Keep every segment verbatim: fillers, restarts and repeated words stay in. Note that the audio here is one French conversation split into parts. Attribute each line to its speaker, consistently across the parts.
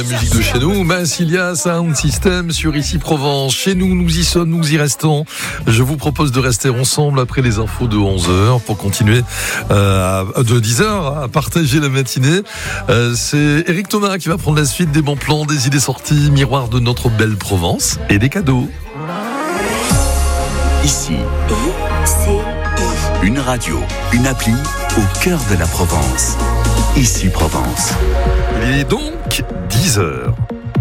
Speaker 1: La musique de chez nous, Massilia Sound System sur Ici Provence. Chez nous, nous y sommes, nous y restons. Je vous propose de rester ensemble après les infos de onze heures pour continuer euh, à, de dix heures à partager la matinée. Euh, c'est Eric Thomas qui va prendre la suite des bons plans, des idées sorties, miroir de notre belle Provence et des cadeaux.
Speaker 2: Ici, une radio, une appli au cœur de la Provence. Ici Provence.
Speaker 1: Il est donc dix heures.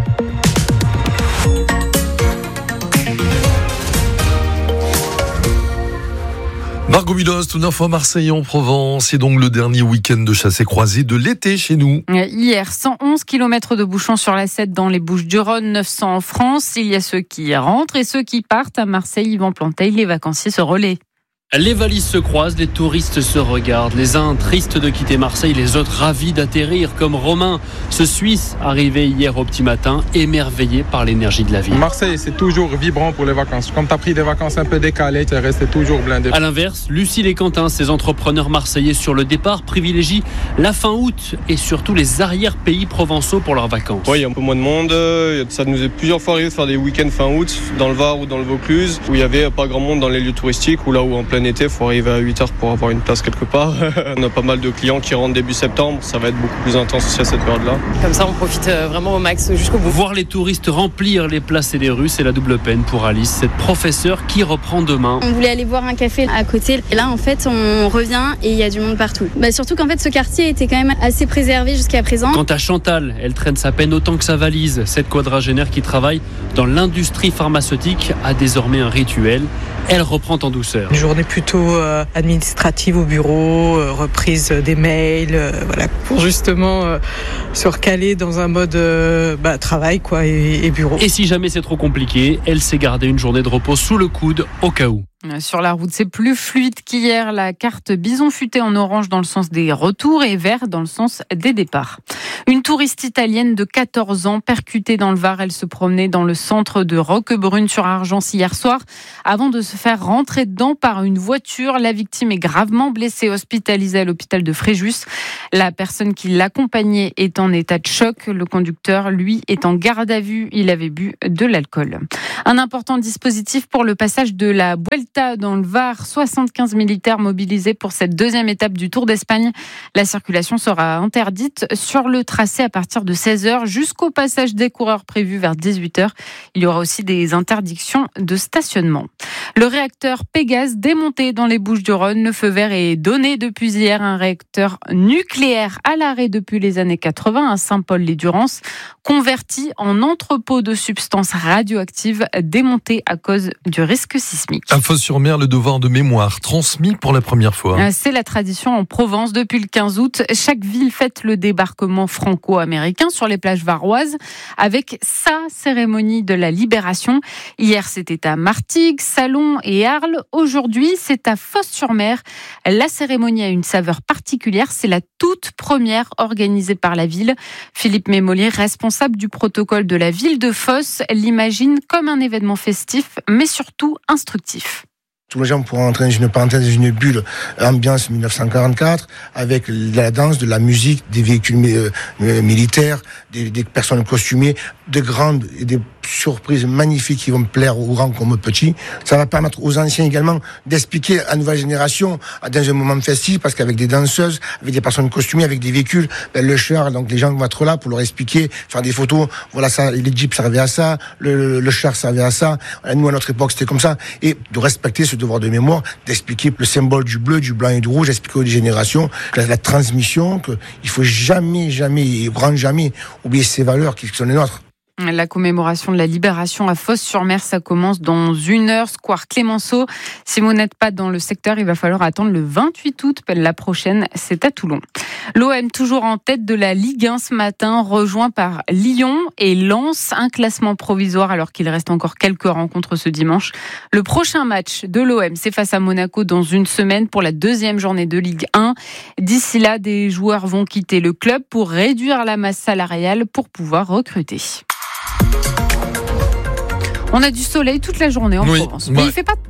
Speaker 1: Margot Milos, tout neuf fois Marseille en Provence. C'est donc le dernier week-end de chasse et croisée de l'été chez nous.
Speaker 3: Hier, cent onze kilomètres de bouchons sur la Sept dans les Bouches-du-Rhône, neuf cents en France. Il y a ceux qui rentrent et ceux qui partent. À Marseille, Yvan Planteil, les vacanciers se relaient.
Speaker 4: Les valises se croisent, les touristes se regardent. Les uns tristes de quitter Marseille, les autres ravis d'atterrir, comme Romain, ce Suisse arrivé hier au petit matin, émerveillé par l'énergie de la ville.
Speaker 5: Marseille, c'est toujours vibrant pour les vacances. Quand tu as pris des vacances un peu décalées, tu es resté toujours blindé.
Speaker 4: A l'inverse, Lucille et Quentin, ces entrepreneurs marseillais sur le départ, privilégient la fin août et surtout les arrière-pays provençaux pour leurs vacances.
Speaker 6: Oui, il y a un peu moins de monde. Ça nous est plusieurs fois arrivé de faire des week-ends fin août dans le Var ou dans le Vaucluse, où il n'y avait pas grand monde dans les lieux touristiques, ou là où en plein été, il faut arriver à huit heures pour avoir une place quelque part. On a pas mal de clients qui rentrent début septembre, ça va être beaucoup plus intense aussi à cette période-là.
Speaker 7: Comme ça, on profite vraiment au max jusqu'au bout.
Speaker 4: Voir les touristes remplir les places et les rues, c'est la double peine pour Alice, cette professeure qui reprend demain.
Speaker 8: On voulait aller boire un café à côté, et là en fait on revient et il y a du monde partout. Bah, surtout qu'en fait ce quartier était quand même assez préservé jusqu'à présent.
Speaker 4: Quant à Chantal, elle traîne sa peine autant que sa valise. Cette quadragénaire qui travaille dans l'industrie pharmaceutique a désormais un rituel. Elle reprend en douceur.
Speaker 9: Une journée plutôt euh, administrative au bureau, euh, reprise des mails, euh, voilà, pour justement euh, se recaler dans un mode euh, bah, travail quoi, et, et bureau.
Speaker 4: Et si jamais c'est trop compliqué, elle s'est gardée une journée de repos sous le coude au cas où.
Speaker 3: Sur la route, c'est plus fluide qu'hier. La carte bison futé en orange dans le sens des retours et vert dans le sens des départs. Une touriste italienne de quatorze ans percutée dans le Var. Elle se promenait dans le centre de Roquebrune sur Argence hier soir avant de se faire rentrer dedans par une voiture. La victime est gravement blessée, hospitalisée à l'hôpital de Fréjus. La personne qui l'accompagnait est en état de choc. Le conducteur, lui, est en garde à vue. Il avait bu de l'alcool. Un important dispositif pour le passage de la Vuelta dans le Var. soixante-quinze militaires mobilisés pour cette deuxième étape du Tour d'Espagne. La circulation sera interdite sur le tracé à partir de seize heures jusqu'au passage des coureurs prévu vers dix-huit heures. Il y aura aussi des interdictions de stationnement. Le réacteur Pégase démonté dans les Bouches-du-Rhône. Le feu vert est donné depuis hier. Un réacteur nucléaire à l'arrêt depuis les années quatre-vingts à Saint-Paul-les-Durances, converti en entrepôt de substances radioactives, démonté à cause du risque sismique.
Speaker 1: À Fos-sur-Mer, le devoir de mémoire transmis pour la première fois.
Speaker 3: C'est la tradition en Provence depuis le quinze août. Chaque ville fête le débarquement franco-américain sur les plages varoises avec sa cérémonie de la libération. Hier, c'était à Martigues, Salon et Arles. Aujourd'hui, c'est à Fos-sur-Mer. La cérémonie a une saveur particulière. C'est la toute première organisée par la ville. Philippe Mémolier, responsable du protocole de la ville de Fos, l'imagine comme un événement festif, mais surtout instructif.
Speaker 10: Tous les gens pourront entrer dans une parenthèse, dans une bulle, ambiance dix-neuf cent quarante-quatre, avec de la danse, de la musique, des véhicules euh, militaires, des, des personnes costumées, de grandes et des surprises magnifiques qui vont plaire aux grands comme aux petits. Ça va permettre aux anciens également d'expliquer à la nouvelle génération, dans un moment festif, parce qu'avec des danseuses, avec des personnes costumées, avec des véhicules, ben, le char, donc les gens vont être là pour leur expliquer, faire des photos. Voilà, ça, les jeeps servaient à ça, le, le, le char servait à ça. Nous, à notre époque, c'était comme ça. Et de respecter ce devoir de mémoire, d'expliquer le symbole du bleu, du blanc et du rouge, expliquer aux générations la, la transmission, qu'il faut jamais, jamais, et grand jamais oublier ces valeurs qui sont les nôtres.
Speaker 3: La commémoration de la libération à Fos-sur-Mer, ça commence dans une heure, square Clémenceau. Si vous n'êtes pas dans le secteur, il va falloir attendre le vingt-huit août. La prochaine, c'est à Toulon. L'O M toujours en tête de la Ligue un ce matin, rejoint par Lyon et Lens. Un classement provisoire alors qu'il reste encore quelques rencontres ce dimanche. Le prochain match de l'O M, c'est face à Monaco dans une semaine pour la deuxième journée de Ligue un. D'ici là, des joueurs vont quitter le club pour réduire la masse salariale pour pouvoir recruter. On a du soleil toute la journée en
Speaker 1: oui,
Speaker 3: Provence,
Speaker 1: ouais.
Speaker 3: mais il ne fait pas trop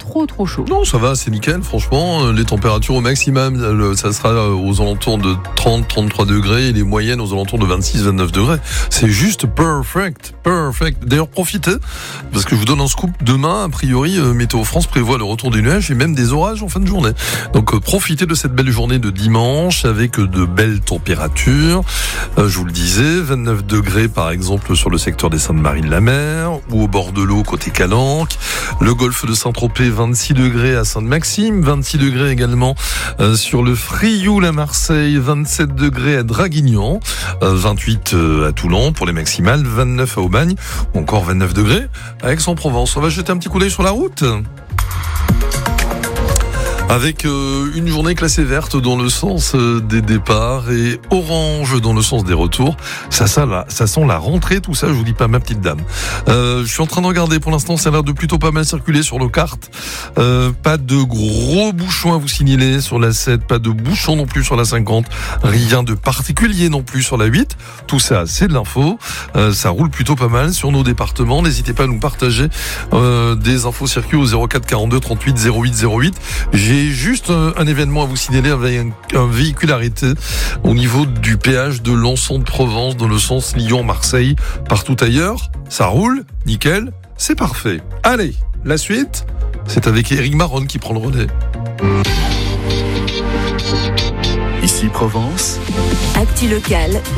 Speaker 3: trop trop chaud.
Speaker 1: Non, ça va, c'est nickel, franchement. Les températures au maximum, ça sera aux alentours de trente à trente-trois degrés et les moyennes aux alentours de vingt-six à vingt-neuf degrés. C'est juste perfect, perfect. D'ailleurs, profitez, parce que je vous donne un scoop. Demain, a priori, Météo France prévoit le retour des nuages et même des orages en fin de journée. Donc, profitez de cette belle journée de dimanche avec de belles températures. Je vous le disais, vingt-neuf degrés par exemple sur le secteur des Saintes-Maries-de-la-Mer ou au bord de l'eau côté Calanque. Le golfe de Saint-Tropez, vingt-six degrés à Sainte-Maxime, vingt-six degrés également euh, sur le Frioul à Marseille, vingt-sept degrés à Draguignan, euh, vingt-huit euh, à Toulon pour les maximales, vingt-neuf à Aubagne, ou encore vingt-neuf degrés à Aix-en-Provence. On va jeter un petit coup d'œil sur la route avec euh, une journée classée verte dans le sens euh, des départs et orange dans le sens des retours. Ça, ça, là, ça sent la rentrée, tout ça, je vous dis pas, ma petite dame. Euh, je suis en train de regarder, pour l'instant, ça a l'air de plutôt pas mal circuler sur nos cartes. Euh, pas de gros bouchons à vous signaler sur la sept, pas de bouchons non plus sur la cinquante, rien de particulier non plus sur la huit. Tout ça, c'est de l'info. Euh, ça roule plutôt pas mal sur nos départements. N'hésitez pas à nous partager euh, des infos circuits au zéro quatre quarante-deux trente-huit zéro huit zéro huit. J'ai juste un, un événement à vous signaler avec un, un véhicule arrêté au niveau du péage de Lançon-de-Provence dans le sens Lyon-Marseille. Partout ailleurs, ça roule, nickel, c'est parfait. Allez, la suite, c'est avec Éric Maron qui prend le relais.
Speaker 2: Ici Provence.
Speaker 11: Actu locale,